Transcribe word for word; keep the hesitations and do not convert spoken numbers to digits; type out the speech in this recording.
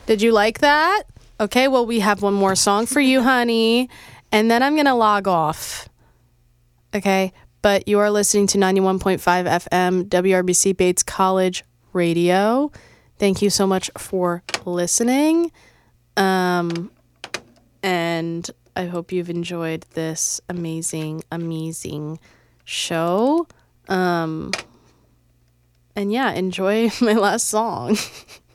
Did you like that? Okay, well, we have one more song for you, honey, and then I'm going to log off. Okay, but you are listening to ninety-one point five F M, W R B C Bates College Radio. Thank you so much for listening. Um, and I hope you've enjoyed this amazing, amazing show. Um, and yeah, enjoy my last song.